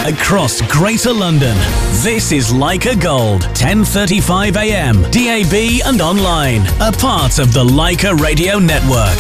across Greater London. This is Leica Gold, 10:35 a.m, DAB and online. A part of the Leica Radio Network.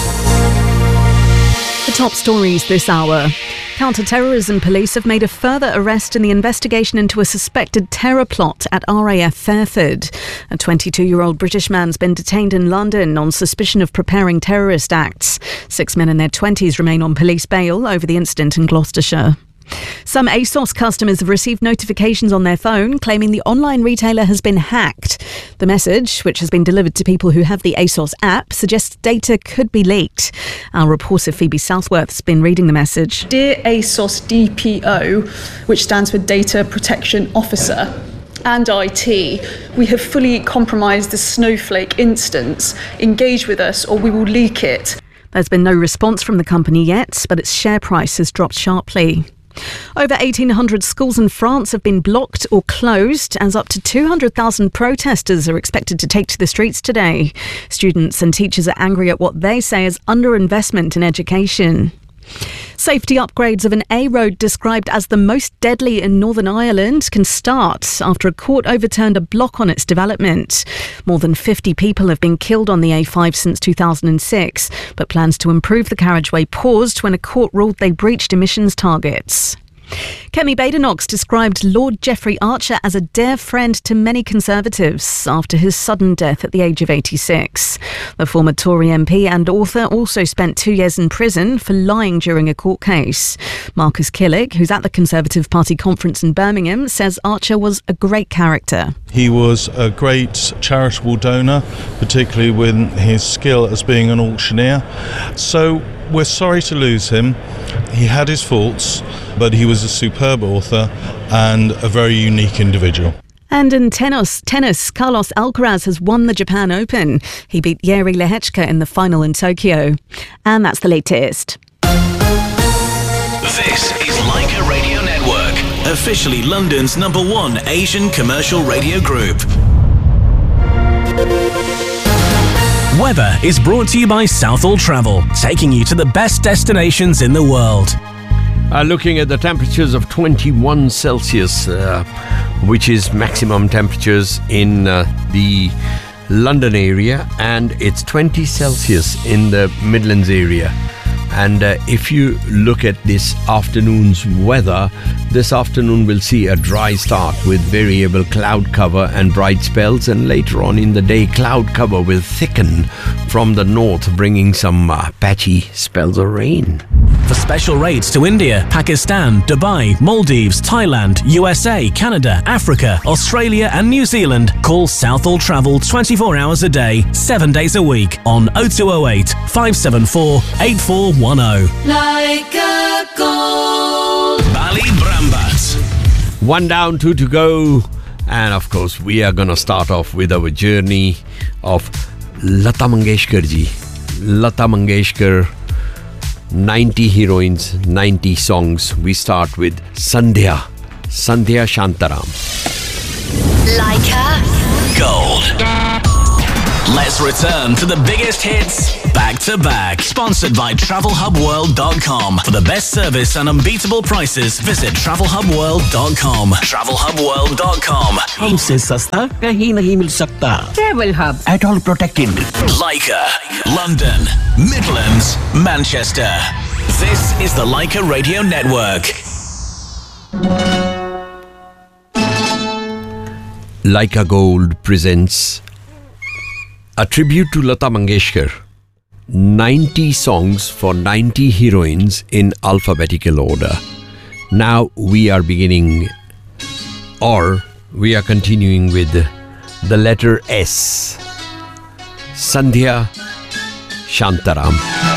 The top stories this hour. Counter-terrorism police have made a further arrest in the investigation into a suspected terror plot at RAF Fairford. A 22-year-old British man's been detained in London on suspicion of preparing terrorist acts. 6 men in their 20s remain on police bail over the incident in Gloucestershire. Some ASOS customers have received notifications on their phone claiming the online retailer has been hacked. The message, which has been delivered to people who have the ASOS app, suggests data could be leaked. Our reporter Phoebe Southworth has been reading the message. Dear ASOS DPO, which stands for Data Protection Officer, and IT, we have fully compromised the Snowflake instance. Engage with us or we will leak it. There's been no response from the company yet, but its share price has dropped sharply. Over 1,800 schools in France have been blocked or closed, as up to 200,000 protesters are expected to take to the streets today. Students and teachers are angry at what they say is underinvestment in education. Safety upgrades of an A road described as the most deadly in Northern Ireland can start after a court overturned a block on its development. More than 50 people have been killed on the A5 since 2006, but plans to improve the carriageway paused when a court ruled they breached emissions targets. Kemi Badenoch described Lord Jeffrey Archer as a dear friend to many Conservatives after his sudden death at the age of 86. The former Tory MP and author also spent 2 years in prison for lying during a court case. Marcus Killick, who's at the Conservative Party conference in Birmingham, says Archer was a great character. He was a great charitable donor, particularly with his skill as being an auctioneer. So we're sorry to lose him. He had his faults, but he was a superb author and a very unique individual. And in tennis, Carlos Alcaraz has won the Japan Open. He beat Jiri Lehečka in the final in Tokyo. And that's the latest. This is Leica Radio Network, officially London's #1 Asian commercial radio group. Weather is brought to you by Southall Travel, taking you to the best destinations in the world. Looking at the temperatures of 21 Celsius, which is maximum temperatures in the London area, and it's 20 Celsius in the Midlands area. And if you look at this afternoon's weather, this afternoon we'll see a dry start with variable cloud cover and bright spells, and later on in the day cloud cover will thicken from the north, bringing some patchy spells of rain. For special rates to India, Pakistan, Dubai, Maldives, Thailand, USA, Canada, Africa, Australia and New Zealand, call Southall Travel 24 hours a day, 7 days a week on 0208 574 8410. Leica Gold. Bali Brambat. 1 down, 2 to go. And of course, we are going to start off with our journey of Lata Mangeshkar ji. Lata Mangeshkar, 90 heroines, 90 songs. We start with Sandhya Shantaram. Leica Gold. Let's return to the biggest hits back to back. Sponsored by TravelHubWorld.com. For the best service and unbeatable prices, visit TravelHubWorld.com. TravelHubWorld.com. हमसे सस्ता कहीं नहीं मिल सकता. Travel Hub. At all protected. Leica, London, Midlands, Manchester. This is the Leica Radio Network. Leica Gold presents a tribute to Lata Mangeshkar. 90 songs for 90 heroines in alphabetical order. Now we are continuing with the letter S. Sandhya Shantaram.